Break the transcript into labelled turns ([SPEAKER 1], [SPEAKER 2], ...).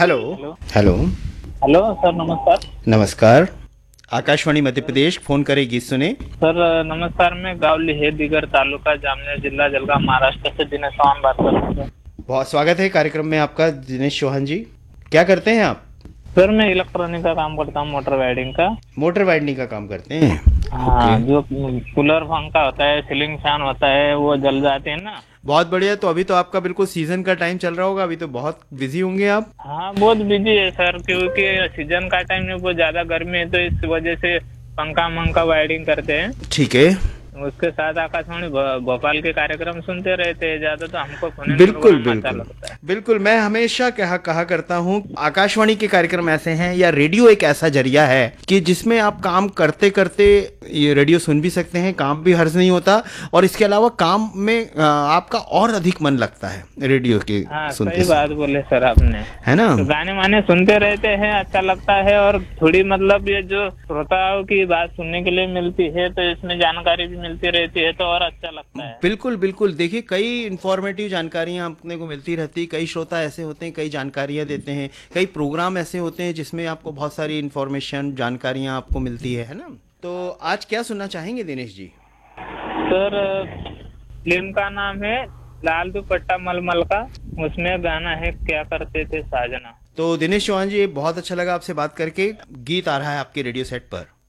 [SPEAKER 1] Hello.
[SPEAKER 2] Hello.
[SPEAKER 1] Hello.
[SPEAKER 2] Hello sir, नमस्कार।
[SPEAKER 1] नमस्कार। Akashvani Madhya Pradesh, phone करे गीत सुने।
[SPEAKER 2] सर नमस्कार, मैं गाँव लिहे दिगर तालुका जामनेर जिला जलगांव महाराष्ट्र से दिनेश चौहान बात कर रहा हूँ सर।
[SPEAKER 1] बहुत स्वागत है कार्यक्रम में आपका दिनेश चौहान जी। क्या करते हैं आप?
[SPEAKER 2] सर मैं इलेक्ट्रॉनिक का काम करता हूँ, मोटर वायरिंग का।
[SPEAKER 1] मोटर वाइंडिंग का काम करते हैं। ओके।
[SPEAKER 2] हाँ, जो कूलर पंखा होता है, सीलिंग फैन होता है, वो जल जाते हैं ना।
[SPEAKER 1] बहुत बढ़िया। तो अभी तो आपका बिल्कुल सीजन का टाइम चल रहा होगा, अभी तो बहुत बिजी होंगे आप।
[SPEAKER 2] हाँ, बहुत बिजी है सर, क्योंकि सीजन का टाइम में बहुत ज्यादा गर्मी है, तो इस वजह से पंखा मंखा वायरिंग करते हैं।
[SPEAKER 1] ठीक है।
[SPEAKER 2] उसके साथ आकाशवाणी भोपाल के कार्यक्रम सुनते रहते हैं ज्यादा, तो हमको फोन इन
[SPEAKER 1] बिल्कुल
[SPEAKER 2] प्रोग्राम अच्छा
[SPEAKER 1] बिल्कुल
[SPEAKER 2] लगता है।
[SPEAKER 1] बिल्कुल। मैं हमेशा कहा करता हूँ, आकाशवाणी के कार्यक्रम ऐसे हैं या रेडियो एक ऐसा जरिया है कि जिसमें आप काम करते करते ये रेडियो सुन भी सकते हैं, काम भी हर्ज नहीं होता, और इसके अलावा काम में आपका और अधिक मन लगता है रेडियो के
[SPEAKER 2] हाँ,
[SPEAKER 1] सुनते
[SPEAKER 2] सही बात
[SPEAKER 1] सुनते,
[SPEAKER 2] बोले सर आपने।
[SPEAKER 1] है ना।
[SPEAKER 2] तो गाने वाने सुनते रहते हैं, अच्छा लगता है, और थोड़ी मतलब ये जो श्रोताओं की बात सुनने के लिए मिलती है, तो इसमें जानकारी भी मिलती रहती है, तो और अच्छा लगता है।
[SPEAKER 1] बिल्कुल बिल्कुल। देखिए, कई इंफॉर्मेटिव जानकारियां अपने को मिलती रहती, कई श्रोता ऐसे होते हैं, कई जानकारियां देते हैं, कई प्रोग्राम ऐसे होते हैं जिसमें आपको बहुत सारी इंफॉर्मेशन जानकारियां आपको मिलती है ना। तो आज क्या सुनना चाहेंगे दिनेश जी?
[SPEAKER 2] सर फिल्म का नाम है लाल दुपट्टा मलमल का, उसमें गाना है क्या करते थे साजना।
[SPEAKER 1] तो दिनेश चौहान जी, बहुत अच्छा लगा आपसे बात करके। गीत आ रहा है आपके रेडियो सेट पर।